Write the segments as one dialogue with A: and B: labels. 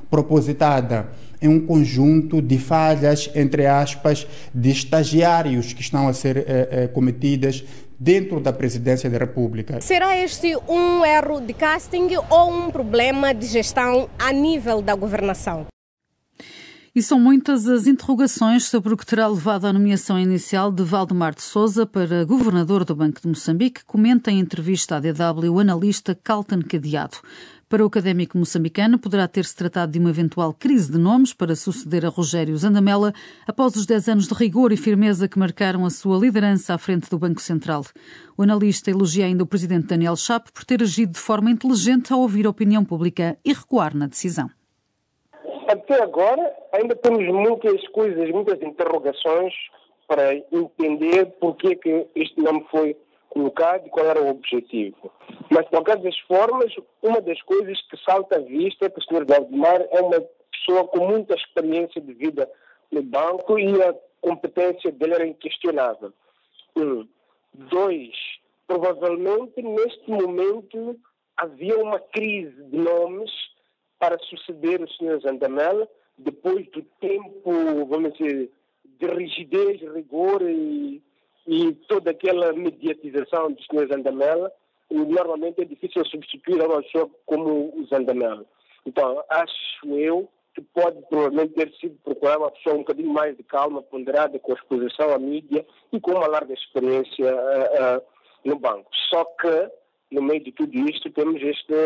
A: propositada em um conjunto de falhas, entre aspas, de estagiários que estão a ser cometidas dentro da Presidência da República.
B: Será este um erro de casting ou um problema de gestão a nível da governação?
C: E são muitas as interrogações sobre o que terá levado à nomeação inicial de Valdemar de Sousa para governador do Banco de Moçambique, comenta em entrevista à DW o analista Calton Cadeado. Para o académico moçambicano, poderá ter-se tratado de uma eventual crise de nomes para suceder a Rogério Zandamela após os 10 anos de rigor e firmeza que marcaram a sua liderança à frente do Banco Central. O analista elogia ainda o presidente Daniel Chapo por ter agido de forma inteligente ao ouvir a opinião pública e recuar na decisão.
D: Até agora ainda temos muitas coisas, muitas interrogações para entender por que este nome foi colocado e qual era o objetivo. Mas, de qualquer das formas, uma das coisas que salta à vista é que o Sr. Valdemar é uma pessoa com muita experiência de vida no banco e a competência dele era inquestionável. 2, provavelmente, neste momento, havia uma crise de nomes para suceder o Sr. Zandamela, depois do tempo, vamos dizer, de rigidez, rigor e toda aquela mediatização do Sr. Zandamela. Normalmente é difícil substituir uma pessoa como o Zandamela. Então, acho eu que pode provavelmente ter sido procurar uma pessoa um bocadinho mais de calma, ponderada, com exposição à mídia e com uma larga experiência no banco. Só que, no meio de tudo isto, temos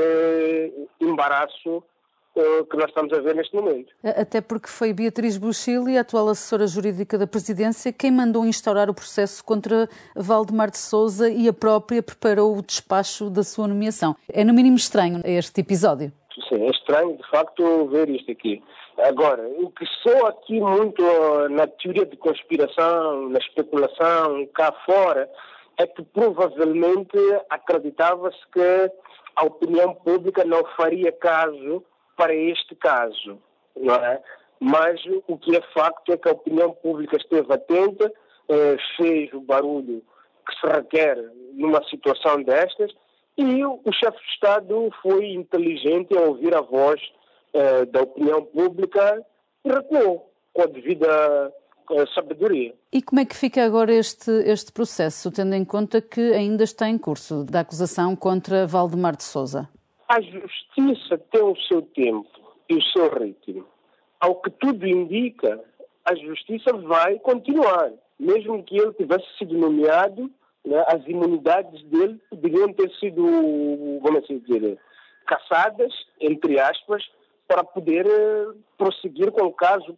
D: este embaraço que nós estamos a ver neste momento.
C: Até porque foi Beatriz Buchili, a atual assessora jurídica da Presidência, quem mandou instaurar o processo contra Valdemar de Sousa e a própria preparou o despacho da sua nomeação. É no mínimo estranho este episódio.
D: Sim, é estranho de facto ver isto aqui. Agora, o que soa aqui muito na teoria de conspiração, na especulação cá fora, é que provavelmente acreditava-se que a opinião pública não faria caso para este caso, não é? Mas o que é facto é que a opinião pública esteve atenta, fez o barulho que se requer numa situação destas e o chefe de Estado foi inteligente ao ouvir a voz da opinião pública e recuou com a devida sabedoria.
C: E como é que fica agora este processo, tendo em conta que ainda está em curso da acusação contra Valdemar de Sousa?
D: A justiça tem o seu tempo e o seu ritmo. Ao que tudo indica, a justiça vai continuar. Mesmo que ele tivesse sido nomeado, né, as imunidades dele poderiam ter sido, vamos assim dizer, caçadas, entre aspas, para poder prosseguir com o caso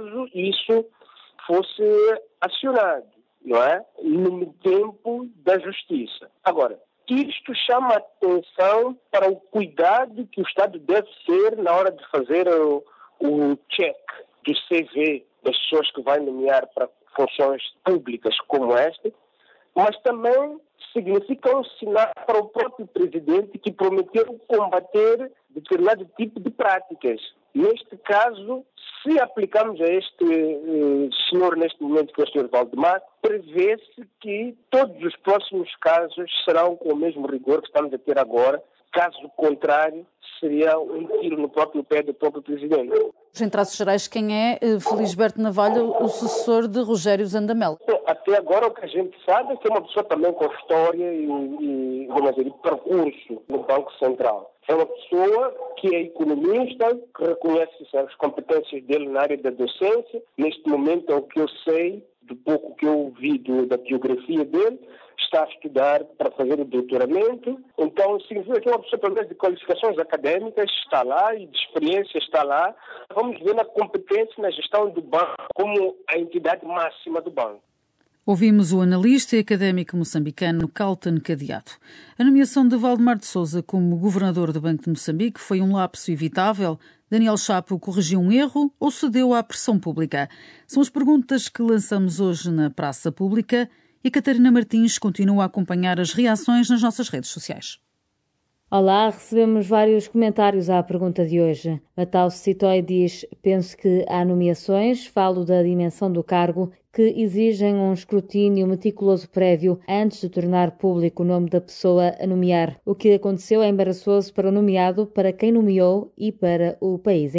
D: isso fosse acionado, não é? No tempo da justiça. Agora, isto chama a atenção para o cuidado que o Estado deve ter na hora de fazer o check do CV das pessoas que vai nomear para funções públicas como esta, mas também significa um sinal para o próprio presidente que prometeu combater determinado tipo de práticas. Neste caso, se aplicarmos a este senhor neste momento, que é o Sr. Valdemar, prevê-se que todos os próximos casos serão com o mesmo rigor que estamos a ter agora. Caso contrário, seria um tiro no próprio pé do próprio presidente.
C: Em traços gerais, quem é Felisberto Navalho, o sucessor de Rogério Zandamela?
D: Até agora o que a gente sabe é que é uma pessoa também com história e vamos dizer, percurso no Banco Central. É uma pessoa que é economista, que reconhece as competências dele na área da docência. Neste momento, é o que eu sei, do pouco que eu ouvi da biografia dele, está a estudar para fazer o doutoramento. Então, significa que é uma pessoa, pelo menos, de qualificações académicas, está lá, e de experiência está lá. Vamos ver na competência na gestão do banco como a entidade máxima do banco.
C: Ouvimos o analista e académico moçambicano Calton Cadeado. A nomeação de Valdemar de Sousa como governador do Banco de Moçambique foi um lapso evitável? Daniel Chapo corrigiu um erro ou cedeu à pressão pública? São as perguntas que lançamos hoje na Praça Pública e a Catarina Martins continua a acompanhar as reações nas nossas redes sociais.
E: Olá, recebemos vários comentários à pergunta de hoje. A tal Citói diz: penso que há nomeações, falo da dimensão do cargo, que exigem um escrutínio meticuloso prévio antes de tornar público o nome da pessoa a nomear. O que aconteceu é embaraçoso para o nomeado, para quem nomeou e para o país.